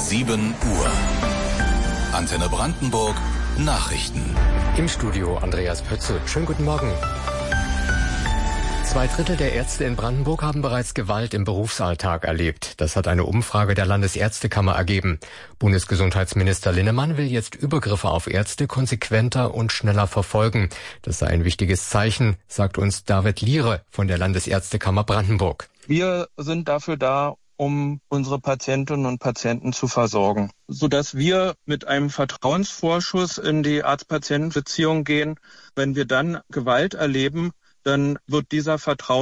7 Uhr. Antenne Brandenburg, Nachrichten. Im Studio Andreas Pötzel. Schönen guten Morgen. 2/3 der Ärzte in Brandenburg haben bereits Gewalt im Berufsalltag erlebt. Das hat eine Umfrage der Landesärztekammer ergeben. Bundesgesundheitsminister Linnemann will jetzt Übergriffe auf Ärzte konsequenter und schneller verfolgen. Das sei ein wichtiges Zeichen, sagt uns David Liere von der Landesärztekammer Brandenburg. Wir sind dafür da, um unsere Patientinnen und Patienten zu versorgen, sodass wir mit einem Vertrauensvorschuss in die Arzt-Patienten-Beziehung gehen. Wenn wir dann Gewalt erleben, dann wird dieser